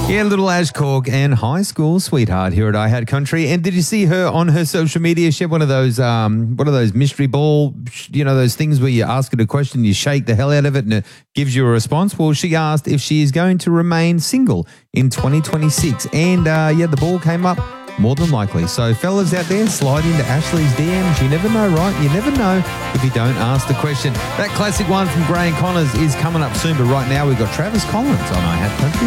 Yeah, little Ash Cork and high school sweetheart here at I Had Country. And did you see her on her social media? She had one of those mystery ball, those things where you ask it a question, you shake the hell out of it and it gives you a response. Well, she asked if she is going to remain single in 2026. And the ball came up. More than likely. So fellas out there, slide into Ashley's DMs. You never know, right? You never know if you don't ask the question. That classic one from Gray and Connors is coming up soon, but right now we've got Travis Collins on I Had Country.